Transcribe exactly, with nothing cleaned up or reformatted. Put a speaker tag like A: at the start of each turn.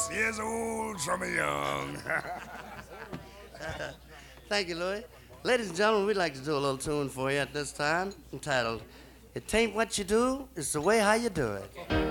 A: six years old, some are young.
B: Thank you, Louis. Ladies and gentlemen, we'd like to do a little tune for you at this time entitled, It Ain't What You Do, It's the Way How You Do It.